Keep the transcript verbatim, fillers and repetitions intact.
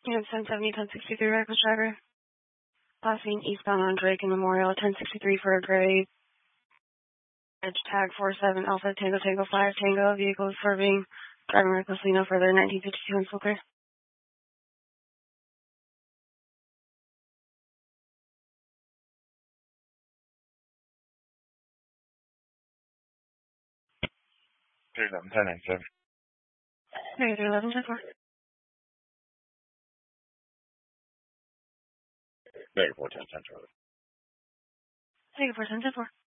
You have ten seventy, ten sixty-three reckless driver. Passing eastbound on Drake and Memorial, ten sixty-three for a gray. Edge tag four seven Alpha Tango Tango five Tango. Vehicle is swerving. Driving recklessly, no further. nineteen fifty-two and full clear. three eleven, ten ninety-seven. three eleven, ten four. Negative four ten, ten twelve. Negative four ten, ten four.